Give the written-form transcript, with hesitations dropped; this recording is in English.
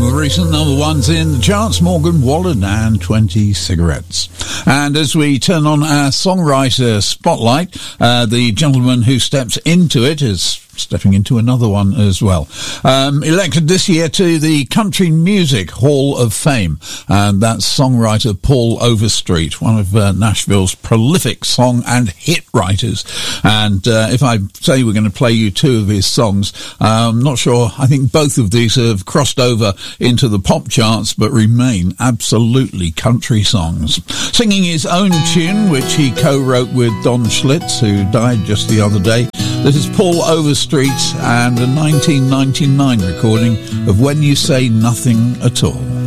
of recent number ones in the charts, Morgan Wallen and 20 Cigarettes. And as we turn on our songwriter spotlight, the gentleman who steps into it is stepping into another one as well. Elected this year to the Country Music Hall of Fame, and that's songwriter Paul Overstreet, one of Nashville's prolific song and hit writers. And if I say we're going to play you two of his songs, I'm not sure. I think both of these have crossed over into the pop charts, but remain absolutely country songs. Singing his own tune, which he co-wrote with Don Schlitz, who died just the other day. This is Paul Overstreet and a 1999 recording of When You Say Nothing at All.